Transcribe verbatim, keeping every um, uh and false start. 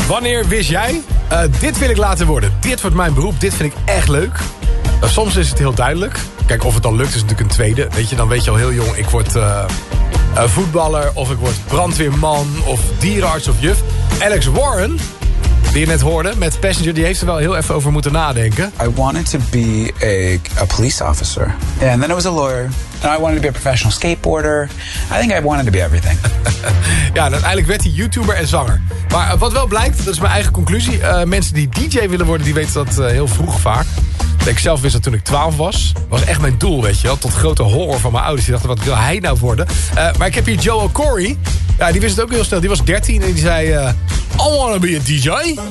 Wanneer wist jij, uh, dit wil ik laten worden. Dit wordt mijn beroep, dit vind ik echt leuk. Uh, soms is het heel duidelijk. Kijk, of het dan lukt is natuurlijk een tweede. Weet je, dan weet je al heel jong, ik word uh, uh, voetballer... of ik word brandweerman of dierenarts of juf. Alex Warren, die je net hoorde met Passenger... die heeft er wel heel even over moeten nadenken. I wanted to be a, a police officer. Yeah, and then I was a lawyer. And I wanted to be a professional skateboarder. I think I wanted to be everything. Ja, en uiteindelijk werd hij YouTuber en zanger. Maar uh, wat wel blijkt, dat is mijn eigen conclusie... Uh, mensen die D J willen worden, die weten dat uh, heel vroeg vaak. Ik zelf wist dat toen ik twaalf was. Dat was echt mijn doel, weet je wel. Tot grote horror van mijn ouders. Die dachten, wat wil hij nou worden? Uh, maar ik heb hier Joel Corey. Ja, die wist het ook heel snel. Die was dertien en die zei... Uh, I wanna be a D J.